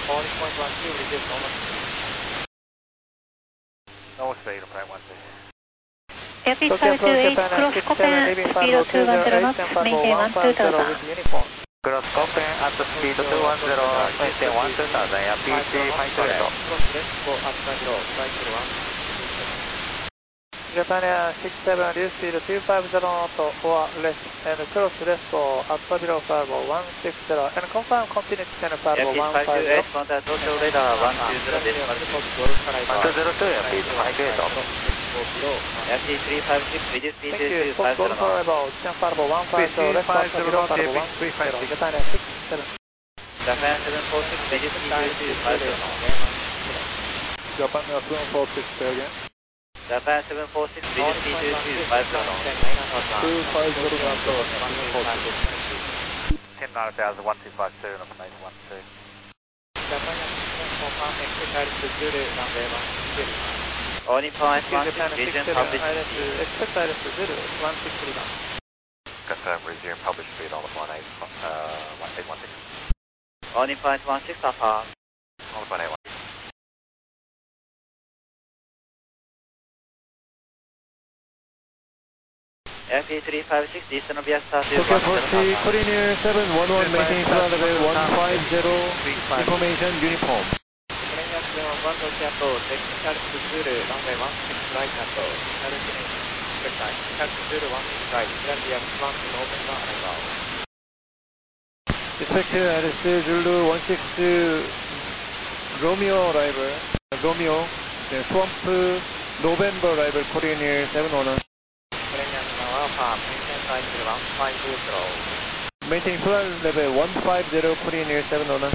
Calling point 12, reduce normal speed. Normal speed on plane 12. Airfield 528, cross Copen, speed of 210 knots, maintain 12000. Cross Copen at speed 210, maintain 12000, yeah, PC 528. Cross left for outside low, cycle 1. Japan Air 67, reduce speed 250 knots or less, and cross left for Alpha Below Fargo 160, and confirm continue to Channel Fargo 150. Airfield 528, contact Tokyo radar 120 this altitude. 120, yeah, PC 528. Airfield 356, reduce speed Thank you, 250 Fox Golf knots. Fargo, Channel Fargo 150, left Alpha Below Fargo 160, Japan Air 67. Japan 746, reduce speed 250 knots. Japan Air 746, say again. Japan 746, reduce speed 250 knots. 250 knots, 10,000, 1252 on plane 12. Japan confirm exit altitude Zulu, runway 160. All point 16, resume publish speed. Expect altitude Zulu, 160 knots. Confirm resume publish speed on the 1816. All point 16, apart. On the 1816. Airfield 356, Eastern via start to Tokyo Force Korean Air 711, maintain flight level 150, information uniform. Korean Air 711, Tokyo exit altitude Zulu, runway 16 right at all. Exit altitude Zulu 16 right, clear the X1 to open down arrival. Expect altitude Zulu 16 Romeo arrival, Romeo, Swamp November arrival Korean Air 711. Korean Air 711, maintain flight level 150. Maintain flight level 150 Korean Air 711.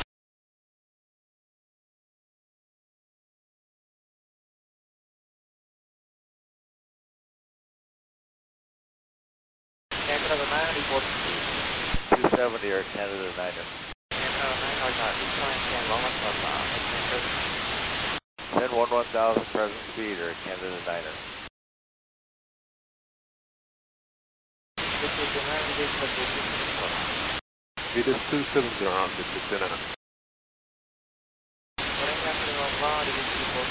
Canada 9 report speed. 270 or Canada 9er. Canada 9 Alta, decline 10 11,000. 10 11,000 present speed or Canada 9er. This is the 9 reduce for 260. It is 270 on this is Korean Air 711, reduce report.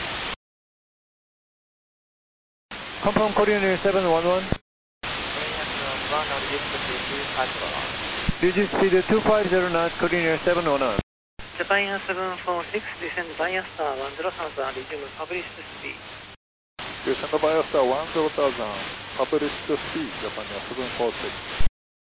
Confirm Korean Air 711. Korean Air 711, reduce for 250 knots. Reduce speed 250 knots, Korean Air 711. Japan Air 746, descend via star 10,000, resume published speed. Descend via star 10,000, published speed, Japan Air 746.